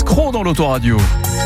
Cros dans l'Autoradio.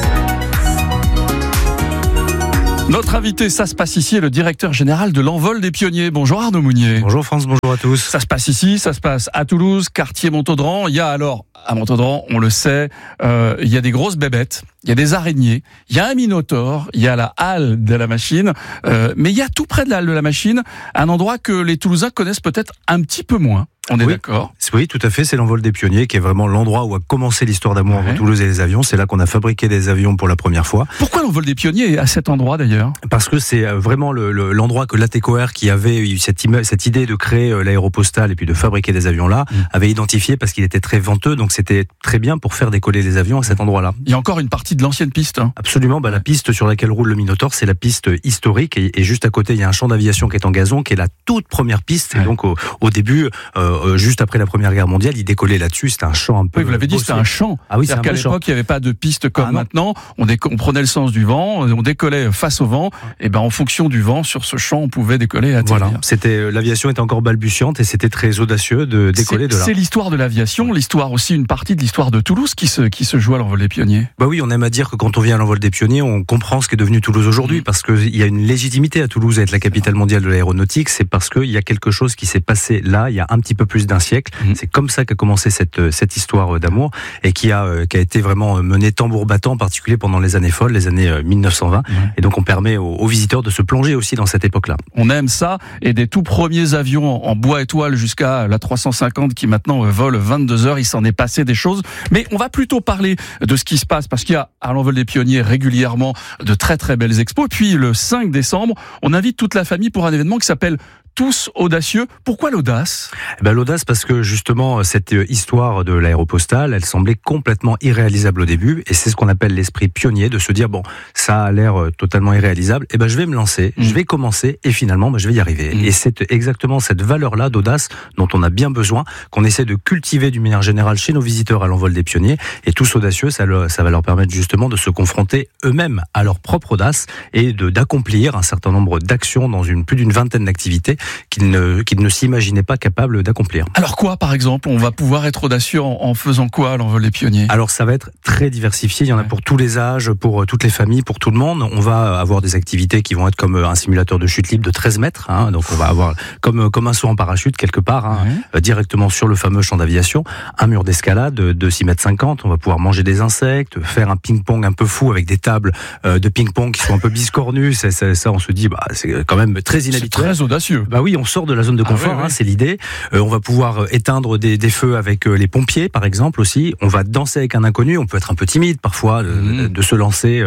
Notre invité, ça se passe ici, est le directeur général de l'Envol des Pionniers. Bonjour Arnaud Mounier. Bonjour France, bonjour à tous. Ça se passe ici, ça se passe à Toulouse, quartier Montaudran. Il y a alors, à Montaudran, on le sait, il y a des grosses bébêtes, il y a des araignées, il y a un minotaure, il y a la halle de la machine, mais il y a tout près de la halle de la machine, un endroit que les Toulousains connaissent peut-être un petit peu moins. On est d'accord ? Oui, tout à fait. C'est l'Envol des Pionniers qui est vraiment l'endroit où a commencé l'histoire d'amour entre Toulouse et les avions. C'est là qu'on a fabriqué des avions pour la première fois. Pourquoi l'Envol des Pionniers est à cet endroit d'ailleurs ? Parce que c'est vraiment l'endroit que l'ATCOR, qui avait eu cette idée de créer l'aéropostale et puis de fabriquer des avions là, avait identifié parce qu'il était très venteux. Donc c'était très bien pour faire décoller les avions à cet endroit-là. Il y a encore une partie de l'ancienne piste. Absolument. La piste sur laquelle roule le Minotaure, c'est la piste historique. Et juste à côté, il y a un champ d'aviation qui est en gazon, qui est la toute première piste. Et donc au début, juste après la Première Guerre mondiale, il décollait là-dessus. C'était un champ un peu. Oui, vous l'avez dit, c'était un champ. Ah oui, c'est-à-dire qu'à l'époque, il n'y avait pas de piste comme maintenant. On prenait le sens du vent, on décollait face au vent. Et en fonction du vent, sur ce champ, on pouvait décoller à atterrir. Voilà. L'aviation était encore balbutiante et c'était très audacieux de décoller de là. C'est l'histoire de l'aviation, l'histoire aussi, une partie de l'histoire de Toulouse qui se joue à l'Envol des Pionniers. Oui, on aime à dire que quand on vient à l'Envol des Pionniers, on comprend ce qu'est devenu Toulouse aujourd'hui, parce qu'il y a une légitimité à Toulouse à être la capitale mondiale de l'aéronautique. C'est parce qu'il y a quelque chose qui s'est passé là, il y a un petit peu plus d'un siècle. C'est comme ça qu'a commencé cette histoire d'amour et qui a été vraiment menée tambour battant, en particulier pendant les années folles, les années 1920. Et donc on permet aux visiteurs de se plonger aussi dans cette époque-là. On aime ça, et des tout premiers avions en bois étoile jusqu'à la 350 qui maintenant vole 22 heures, il s'en est passé des choses. Mais on va plutôt parler de ce qui se passe, parce qu'il y a à l'Envol des Pionniers régulièrement de très très belles expos. Et puis le 5 décembre, on invite toute la famille pour un événement qui s'appelle Tous audacieux. Pourquoi l'audace ? L'audace parce que justement cette histoire de l'aéropostale, elle semblait complètement irréalisable au début, et c'est ce qu'on appelle l'esprit pionnier, de se dire ça a l'air totalement irréalisable, et je vais me lancer, je vais commencer et finalement je vais y arriver. Et c'est exactement cette valeur-là d'audace dont on a bien besoin, qu'on essaie de cultiver d'une manière générale chez nos visiteurs à l'Envol des Pionniers. Et Tous audacieux, ça va leur permettre justement de se confronter eux-mêmes à leur propre audace et d'accomplir un certain nombre d'actions dans plus d'une vingtaine d'activités qu'ils ne s'imaginaient pas capables d'accomplir. Alors quoi, par exemple ? On va pouvoir être audacieux en faisant quoi à l'Envol des Pionniers ? Alors ça va être très diversifié, il y en a pour tous les âges, pour toutes les familles, pour tout le monde. On va avoir des activités qui vont être comme un simulateur de chute libre de 13 mètres, donc on va avoir comme un saut en parachute quelque part, directement sur le fameux champ d'aviation, un mur d'escalade de 6 mètres 50, on va pouvoir manger des insectes, faire un ping-pong un peu fou avec des tables de ping-pong qui sont un peu biscornues, ça on se dit, c'est quand même très inhabituel. C'est très audacieux. Oui, on sort de la zone de confort, c'est l'idée. On va pouvoir éteindre des feux avec les pompiers, par exemple, aussi. On va danser avec un inconnu. On peut être un peu timide, parfois, de se lancer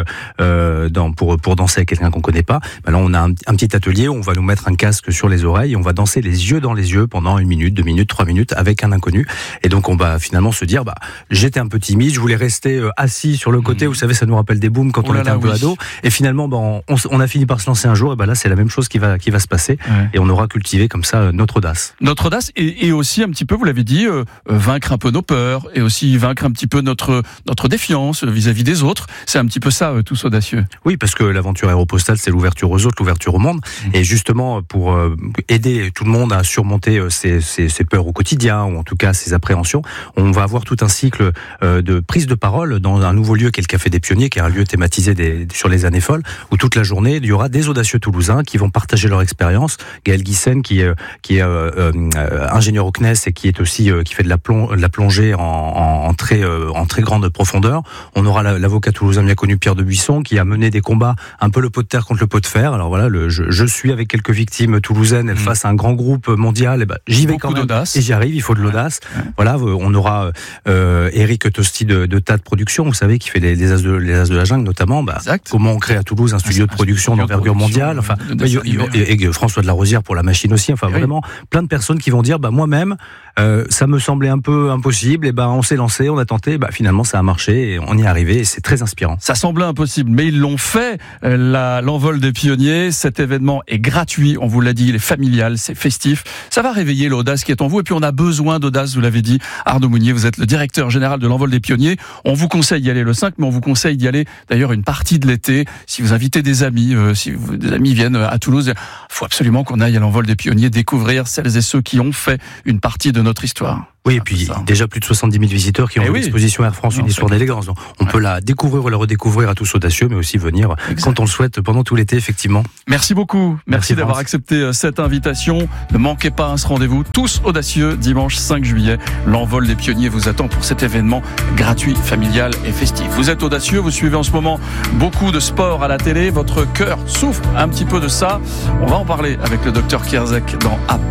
pour danser avec quelqu'un qu'on connaît pas. Là, on a un petit atelier où on va nous mettre un casque sur les oreilles et on va danser les yeux dans les yeux pendant 1 minute, 2 minutes, 3 minutes avec un inconnu. Et donc, on va finalement se dire, j'étais un peu timide, je voulais rester assis sur le côté. Vous savez, ça nous rappelle des booms quand on était un peu ado. Et finalement, on a fini par se lancer un jour. Et là, c'est la même chose qui va se passer. Et on aura cultiver comme ça notre audace. Notre audace et aussi un petit peu, vous l'avez dit, vaincre un peu nos peurs et aussi vaincre un petit peu notre défiance vis-à-vis des autres. C'est un petit peu ça, Tous audacieux. Oui, parce que l'aventure aéropostale, c'est l'ouverture aux autres, l'ouverture au monde. Et justement, pour aider tout le monde à surmonter ses peurs au quotidien, ou en tout cas ses appréhensions, on va avoir tout un cycle de prise de parole dans un nouveau lieu qui est le Café des Pionniers, qui est un lieu thématisé sur les années folles, où toute la journée, il y aura des audacieux toulousains qui vont partager leur expérience. Gaël Guissen, qui est ingénieur au CNES et qui est aussi qui fait de la plongée en très grande profondeur. On aura l'avocat toulousain bien connu Pierre de Buisson, qui a mené des combats un peu le pot de terre contre le pot de fer. Alors voilà, je suis avec quelques victimes toulousaines face à un grand groupe mondial. J'y vais quand même et j'y arrive. Il faut de l'audace. Voilà, on aura Eric Tosti de Tas de Production, vous savez, qui fait les As de la Jungle notamment. Comment on crée à Toulouse un studio de production d'envergure mondiale. Et François de la Rosière pour la machine aussi. Vraiment plein de personnes qui vont dire moi-même ça me semblait un peu impossible, et on s'est lancé, on a tenté, finalement ça a marché et on y est arrivé, et c'est très inspirant. Ça semblait impossible, mais ils l'ont fait. L'Envol des Pionniers, cet événement est gratuit, on vous l'a dit, il est familial, c'est festif, ça va réveiller l'audace qui est en vous, et puis on a besoin d'audace, vous l'avez dit. Arnaud Mounier, vous êtes le directeur général de l'Envol des Pionniers. On vous conseille d'y aller le 5, mais on vous conseille d'y aller d'ailleurs une partie de l'été. Si vous invitez des amis, si des amis viennent à Toulouse, il faut absolument qu'on aille à l'envol des pionniers, découvrir celles et ceux qui ont fait une partie de notre histoire. Oui, et puis déjà plus de 70 000 visiteurs qui ont l'exposition Air France, une histoire d'élégance. Donc, on peut la découvrir ou la redécouvrir à tous audacieux, mais aussi venir quand on le souhaite pendant tout l'été, effectivement. Merci beaucoup. Merci d'avoir accepté cette invitation. Ne manquez pas ce rendez-vous. Tous audacieux, dimanche 5 juillet. L'envol des pionniers vous attend pour cet événement gratuit, familial et festif. Vous êtes audacieux, vous suivez en ce moment beaucoup de sport à la télé. Votre cœur souffre un petit peu de ça. On va en parler avec le docteur Kierzek dans AP.